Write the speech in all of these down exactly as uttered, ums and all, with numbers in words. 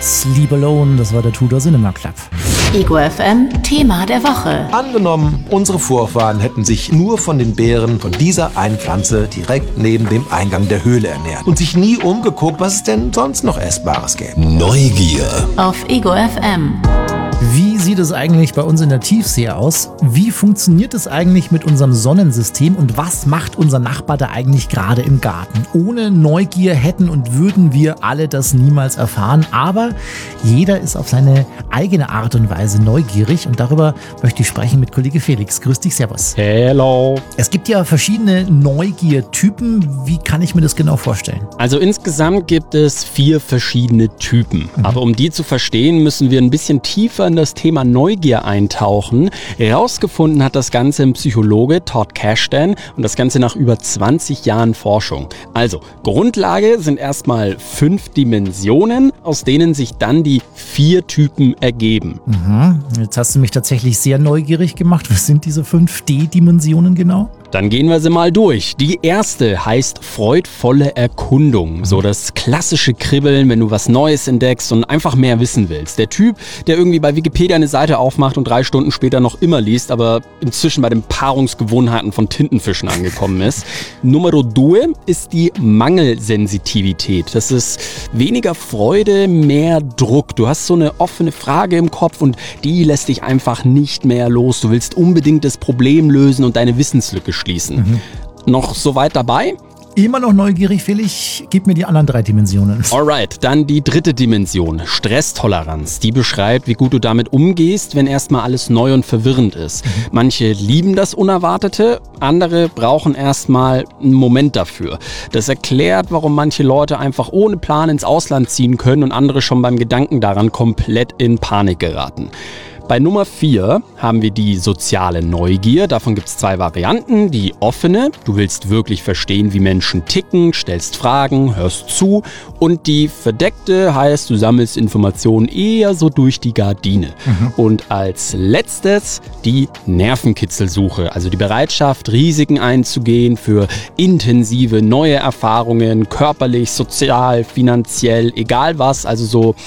Sleep Alone, das war der Tudor Cinema Club. Ego F M, Thema der Woche. Angenommen, unsere Vorfahren hätten sich nur von den Beeren von dieser einen Pflanze direkt neben dem Eingang der Höhle ernährt und sich nie umgeguckt, was es denn sonst noch Essbares gäbe. Neugier. Auf Ego F M. Wie sieht es eigentlich bei uns in der Tiefsee aus? Wie funktioniert es eigentlich mit unserem Sonnensystem und was macht unser Nachbar da eigentlich gerade im Garten? Ohne Neugier hätten und würden wir alle das niemals erfahren, aber jeder ist auf seine eigene Art und Weise neugierig und darüber möchte ich sprechen mit Kollege Felix. Grüß dich, servus. Hello. Es gibt ja verschiedene Neugiertypen. Wie kann ich mir das genau vorstellen? Also insgesamt gibt es vier verschiedene Typen. Mhm. Aber um die zu verstehen, müssen wir ein bisschen tiefer in das Thema Neugier eintauchen. Herausgefunden hat das Ganze ein Psychologe, Todd Kashdan, und das Ganze nach über zwanzig Jahren Forschung. Also, Grundlage sind erstmal fünf Dimensionen, aus denen sich dann die vier Typen ergeben. Mhm. Jetzt hast du mich tatsächlich sehr neugierig gemacht. Was sind diese fünf D-Dimensionen genau? Dann gehen wir sie mal durch. Die erste heißt freudvolle Erkundung. So das klassische Kribbeln, wenn du was Neues entdeckst und einfach mehr wissen willst. Der Typ, der irgendwie bei Wikipedia eine Seite aufmacht und drei Stunden später noch immer liest, aber inzwischen bei den Paarungsgewohnheiten von Tintenfischen angekommen ist. Numero due ist die Mangelsensitivität. Das ist weniger Freude, mehr Druck. Du hast so eine offene Frage im Kopf und die lässt dich einfach nicht mehr los. Du willst unbedingt das Problem lösen und deine Wissenslücke schließen. Mhm. Noch soweit dabei? Immer noch neugierig, Felix. Gib mir die anderen drei Dimensionen. Alright, dann die dritte Dimension, Stresstoleranz. Die beschreibt, wie gut du damit umgehst, wenn erstmal alles neu und verwirrend ist. Mhm. Manche lieben das Unerwartete, andere brauchen erstmal einen Moment dafür. Das erklärt, warum manche Leute einfach ohne Plan ins Ausland ziehen können und andere schon beim Gedanken daran komplett in Panik geraten. Bei Nummer vier haben wir die soziale Neugier. Davon gibt es zwei Varianten. Die offene, du willst wirklich verstehen, wie Menschen ticken, stellst Fragen, hörst zu. Und die verdeckte heißt, du sammelst Informationen eher so durch die Gardine. Mhm. Und als letztes die Nervenkitzelsuche, also die Bereitschaft, Risiken einzugehen für intensive neue Erfahrungen, körperlich, sozial, finanziell, egal was. Also so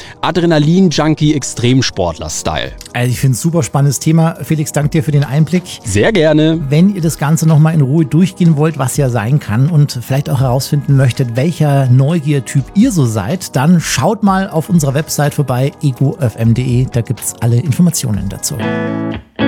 Adrenalin-Junkie-Extremsportler-Style. Also ich finde es ein super spannendes Thema. Felix, danke dir für den Einblick. Sehr gerne. Wenn ihr das Ganze nochmal in Ruhe durchgehen wollt, was ja sein kann und vielleicht auch herausfinden möchtet, welcher Neugiertyp ihr so seid, dann schaut mal auf unserer Website vorbei, ego f m punkt de. Da gibt es alle Informationen dazu.